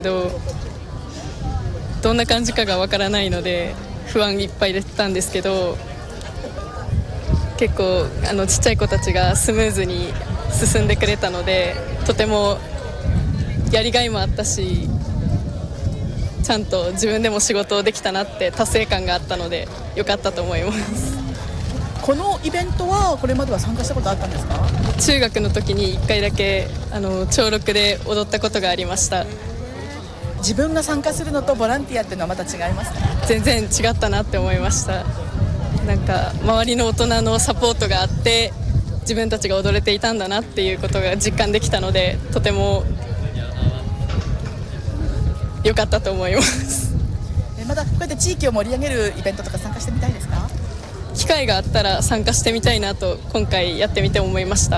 どんな感じかがわからないので不安いっぱいだったんですけど、結構ちっちゃい子たちがスムーズに進んでくれたので、とてもやりがいもあったし、ちゃんと自分でも仕事をできたなって達成感があったので良かったと思います。 このイベントはこれまでは参加したことあったんですか？ 中学の時に1回だけ長6で踊ったことがありました。 自分が参加するのとボランティアっていうのはまた違いますか？ 全然違ったなって思いました。なんか周りの大人のサポートがあって自分たちが踊れていたんだなっていうことが実感できたので、とても良かったと思います。 またこうやって地域を盛り上げるイベントとか参加してみたいですか？ 機会があったら参加してみたいなと今回やってみて思いました。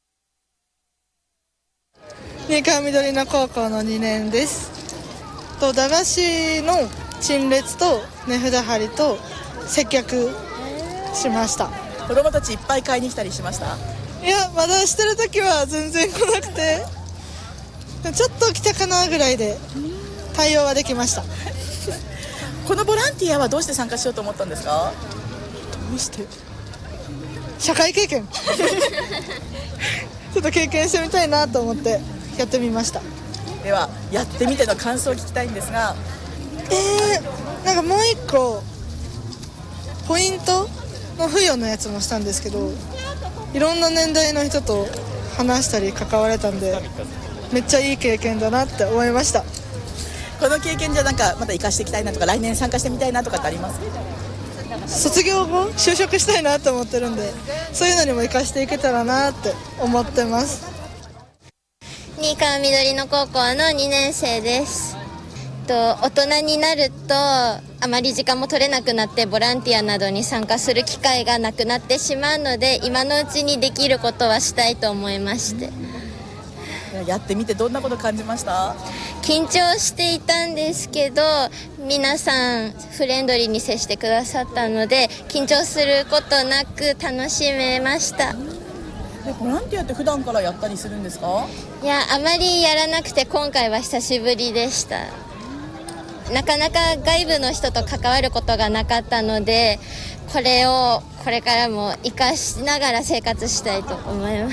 新川緑野高校の2年です。駄菓子の陳列と値札貼りと接客しました。 子どもたちいっぱい買いに来たりしました？ いや、まだしてる時は全然来なくて、ちょっと来たかなぐらいで対応はできました。 このボランティアはどうして参加しようと思ったんですか？ どうして？社会経験ちょっと経験してみたいなと思ってやってみました。 ではやってみての感想を聞きたいんですが、 なんかもう一個ポイントの付与のやつもしたんですけど、いろんな年代の人と話したり関われたんで、めっちゃいい経験だなって思いました。 この経験じゃなんかまた活かしていきたいなとか、来年参加してみたいなとかってあります？ 卒業後就職したいなと思ってるんで、そういうのにも活かしていけたらなって思ってます。 新川緑野高校の2年生です。大人になるとあまり時間も取れなくなってボランティアなどに参加する機会がなくなってしまうので、今のうちにできることはしたいと思いまして、 やってみてどんなこと感じました？ 緊張していたんですけど、皆さんフレンドリーに接してくださったので緊張することなく楽しめました。 ボランティアって普段からやったりするんですか？ いや、あまりやらなくて今回は久しぶりでした。なかなか外部の人と関わることがなかったので、これをこれからも活かしながら生活したいと思います。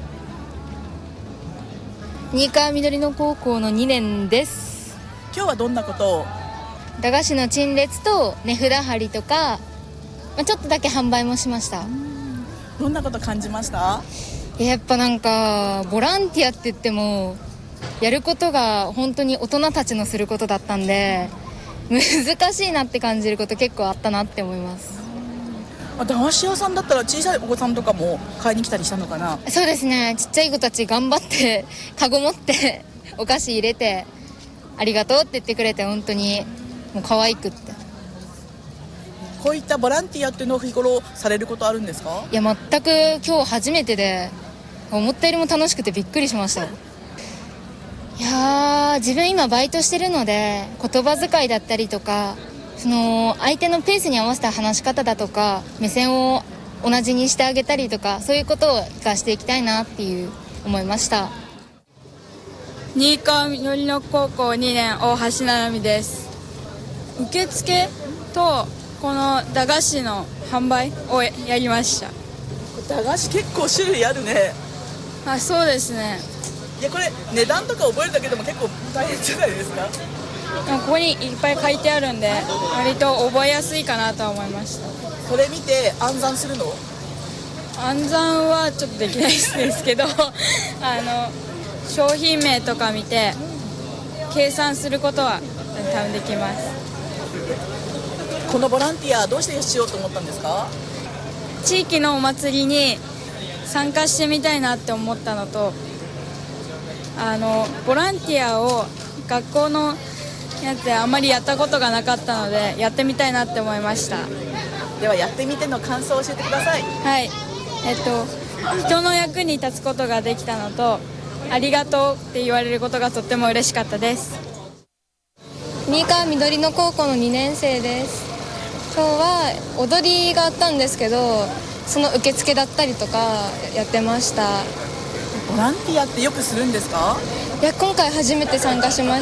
新川緑野高校の2年です。 今日はどんなことを？ 駄菓子の陳列と値札貼りとか、ちょっとだけ販売もしました。 どんなこと感じました？ やっぱなんかボランティアって言ってもやることが本当に大人たちのすることだったんで、難しいなって感じること結構あったなって思います。 駄菓子屋さんだったら小さいお子さんとかも買いに来たりしたのかな？ そうですね、ちっちゃい子たち頑張ってカゴ持ってお菓子入れてありがとうって言ってくれて、本当にもう可愛くって。 こういったボランティアっていうのを日頃されることあるんですか？ いや、全く今日初めてで、思ったよりも楽しくてびっくりしました。いやー、自分今バイトしてるので、言葉遣いだったりとか、その相手のペースに合わせた話し方だとか、目線を同じにしてあげたりとか、そういうことを活かしていきたいなっていう思いました。 新川緑野高校2年大橋七海です。受付とこの駄菓子の販売をやりました。 駄菓子結構種類あるね。 そうですね。 いや、これ値段とか覚えるだけでも結構大変じゃないですか？ ここにいっぱい書いてあるんで割と覚えやすいかなと思いました。 それ見て暗算するの？ 暗算はちょっとできないですけど商品名とか見て計算することは多分できます。 このボランティアどうしてしようと思ったんですか？ 地域のお祭りに参加してみたいなって思ったのと、ボランティアを学校のやつであまりやったことがなかったのでやってみたいなって思いました。 ではやってみての感想を教えてください。 はい、人の役に立つことができたのと、ありがとうって言われることがとっても嬉しかったです。 新川緑野高校の2年生です。今日は踊りがあったんですけど、その受付だったりとかやってました。 ボランティアってよくするんですか？ いや今回初めて参加しま